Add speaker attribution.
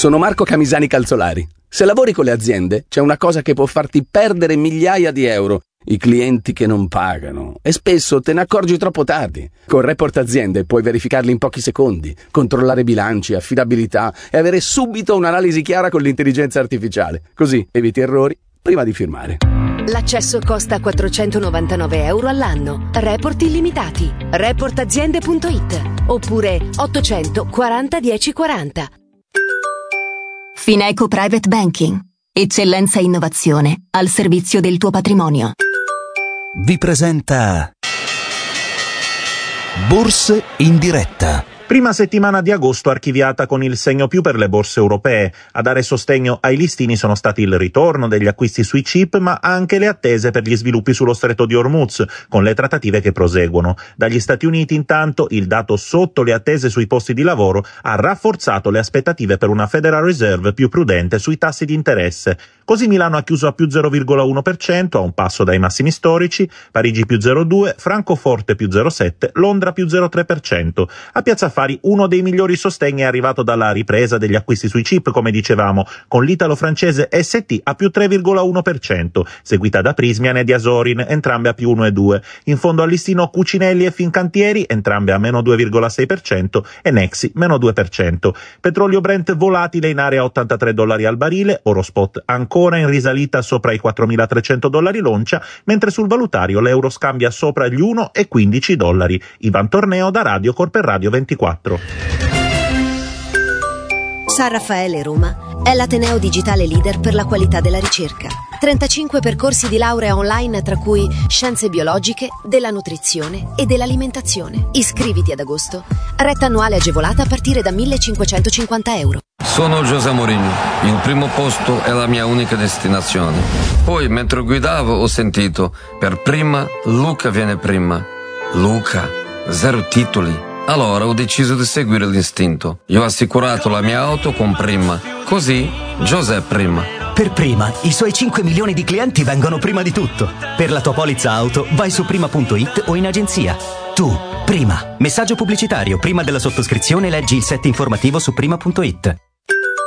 Speaker 1: Sono Marco Camisani Calzolari. Se lavori con le aziende, c'è una cosa che può farti perdere migliaia di euro: i clienti che non pagano. E spesso te ne accorgi troppo tardi. Con Report Aziende puoi verificarli in pochi secondi, controllare bilanci, affidabilità e avere subito un'analisi chiara con l'intelligenza artificiale. Così eviti errori prima di firmare.
Speaker 2: L'accesso costa 499 euro all'anno. Report illimitati. Reportaziende.it oppure 840 1040.
Speaker 3: Fineco Private Banking. Eccellenza e innovazione al servizio del tuo patrimonio.
Speaker 4: Vi presenta Borse in diretta.
Speaker 5: Prima settimana di agosto archiviata con il segno più per le borse europee. A dare sostegno ai listini sono stati il ritorno degli acquisti sui chip, ma anche le attese per gli sviluppi sullo stretto di Hormuz, con le trattative che proseguono. Dagli Stati Uniti, intanto, il dato sotto le attese sui posti di lavoro ha rafforzato le aspettative per una Federal Reserve più prudente sui tassi di interesse. Così Milano ha chiuso a più 0,1%, a un passo dai massimi storici, Parigi più 0,2%, Francoforte più 0,7%, Londra più 0,3%. A Piazza Affari uno dei migliori sostegni è arrivato dalla ripresa degli acquisti sui chip, come dicevamo, con l'italo-francese ST a più 3,1%, seguita da Prismian e di Asorin, entrambe a più 1,2%. In fondo al listino Cucinelli e Fincantieri, entrambe a meno 2,6%, e Nexi meno 2%. Petrolio Brent volatile in area $83 al barile, oro spot ancora in risalita sopra i $4.300 l'oncia, mentre sul valutario l'euro scambia sopra gli $1,15. Ivan Torneo da Radio Corper 24.
Speaker 2: San Raffaele Roma è l'ateneo digitale leader per la qualità della ricerca. 35 percorsi di laurea online, tra cui scienze biologiche, della nutrizione e dell'alimentazione. Iscriviti ad agosto. Retta annuale agevolata a partire da €1.550.
Speaker 6: Sono José Mourinho. Il primo posto è la mia unica destinazione. Poi, mentre guidavo, ho sentito: per prima, Luca viene prima. Luca, 0 titoli. Allora ho deciso di seguire l'istinto. Io ho assicurato la mia auto con Prima. Così, José prima.
Speaker 7: Per Prima, i suoi 5 milioni di clienti vengono prima di tutto. Per la tua polizza auto, vai su prima.it o in agenzia. Tu, Prima. Messaggio pubblicitario. Prima della sottoscrizione leggi il set informativo su prima.it.